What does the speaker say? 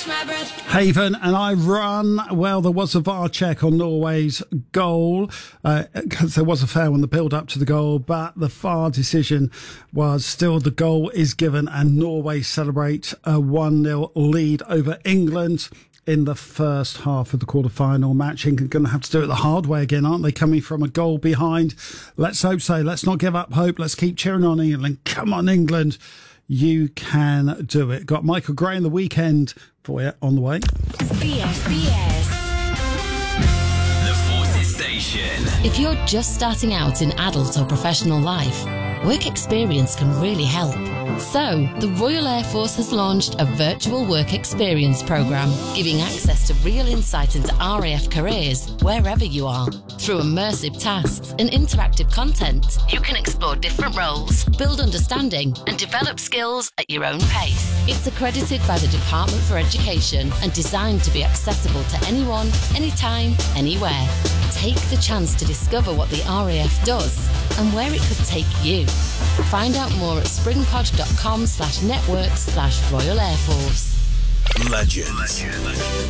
Haven and I run. Well, there was a VAR check on Norway's goal because there was a foul in the build-up to the goal, but the VAR decision was still the goal is given and Norway celebrate a 1-0 lead over England in the first half of the quarter-final match. England going to have to do it the hard way again, aren't they? Coming from a goal behind. Let's hope so. Let's not give up hope. Let's keep cheering on England. Come on, England. You can do it. Got Michael Gray in the weekend for you on the way. BFBS. The Forces Station. If you're just starting out in adult or professional life, work experience can really help. So, the Royal Air Force has launched a virtual work experience programme, giving access to real insight into RAF careers wherever you are. Through immersive tasks and interactive content, you can explore different roles, build understanding and develop skills at your own pace. It's accredited by the Department for Education and designed to be accessible to anyone, anytime, anywhere. Take the chance to discover what the RAF does and where it could take you. Find out more at springpod.com/network/Royal Air Force. Legends.